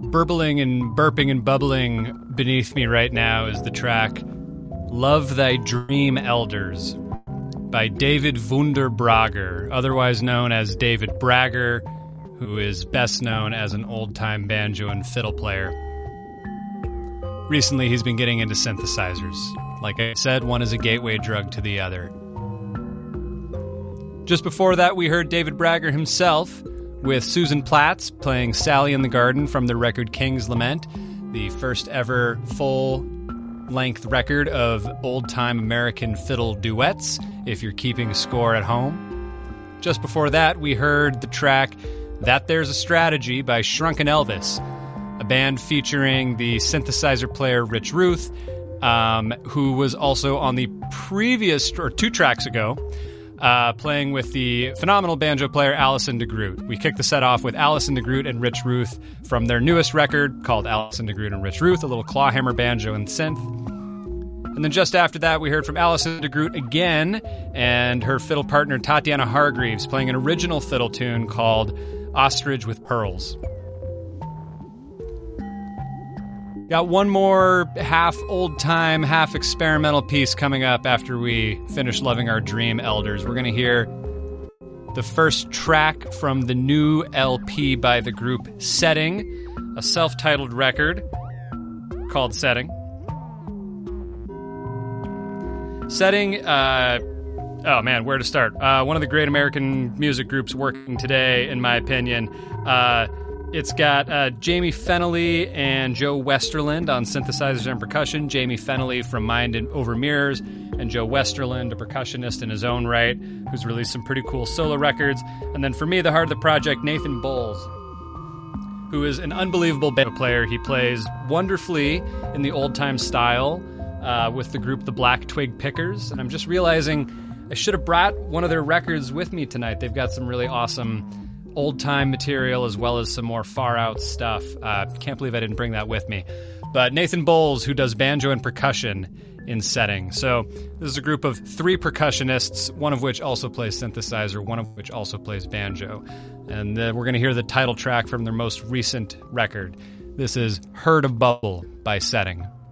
Burbling and burping and bubbling beneath me right now is the track Love Thy Dream Elders by David Wunderbrager, otherwise known as David Bragger, who is best known as an old-time banjo and fiddle player. Recently, he's been getting into synthesizers. Like I said, one is a gateway drug to the other. Just before that, we heard David Bragger himself with Susan Platts playing Sally in the Garden from the record King's Lament, the first ever full-length record of old-time American fiddle duets, if you're keeping score at home. Just before that, we heard the track That There's a Strategy by Shrunken Elvis, a band featuring the synthesizer player Rich Ruth, who was also on the previous, or 2 tracks ago, playing with the phenomenal banjo player Alison DeGroot. We kicked the set off with Alison DeGroot and Rich Ruth from their newest record called Alison DeGroot and Rich Ruth, a little clawhammer banjo and synth. And then just after that, we heard from Alison DeGroot again and her fiddle partner Tatiana Hargreaves playing an original fiddle tune called Ostrich with Pearls. Got one more half old-time, half experimental piece coming up after we finish Loving Our Dream Elders. We're going to hear the first track from the new LP by the group Setting, a self-titled record called Setting. Setting, oh man, where to start? One of the great American music groups working today, in my opinion. It's got Jamie Fennelly and Joe Westerland on synthesizers and percussion. Jamie Fennelly from Mind Over Mirrors, and Joe Westerland, a percussionist in his own right, who's released some pretty cool solo records. And then for me, the heart of the project, Nathan Bowles, who is an unbelievable banjo player. He plays wonderfully in the old-time style with the group The Black Twig Pickers. And I'm just realizing I should have brought one of their records with me tonight. They've got some really awesome old-time material as well as some more far-out stuff. Can't believe I didn't bring that with me. But Nathan Bowles, who does banjo and percussion in Setting. So this is a group of 3 percussionists, one of which also plays synthesizer, one of which also plays banjo. And we're going to hear the title track from their most recent record. This is Herd of Bubble by Setting.